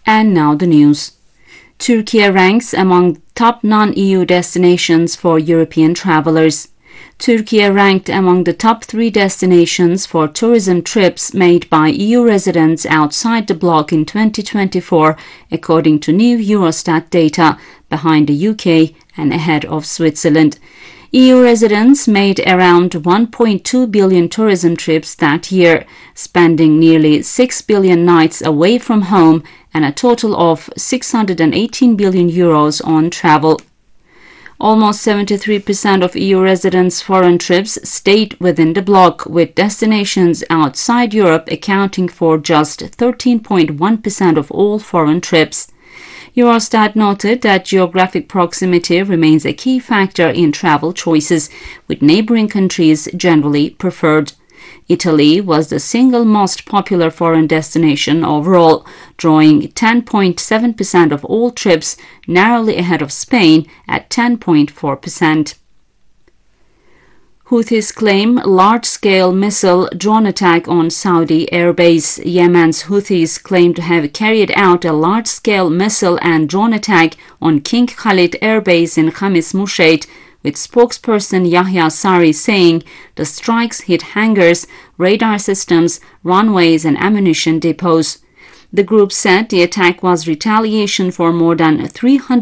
And now the news. Turkey ranks among top non-EU destinations for European travelers. Turkey ranked among the top 3 destinations for tourism trips made by EU residents outside the bloc in 2024, according to new Eurostat data, behind the UK and ahead of Switzerland. EU residents made around 1.2 billion tourism trips that year, spending nearly 6 billion nights away from home and a total of 618 billion euros on travel. Almost 73% of EU residents' foreign trips stayed within the bloc, with destinations outside Europe accounting for just 13.1% of all foreign trips. Eurostat noted that geographic proximity remains a key factor in travel choices, with neighboring countries generally preferred. Italy was the single most popular foreign destination overall, drawing 10.7% of all trips, narrowly ahead of Spain at 10.4%. Houthis claim large-scale missile drone attack on Saudi airbase. Yemen's Houthis claim to have carried out a large-scale missile and drone attack on King Khalid airbase in Khamis Musheit, with spokesperson Yahya Sari saying the strikes hit hangars, radar systems, runways and ammunition depots. The group said the attack was retaliation for more than 300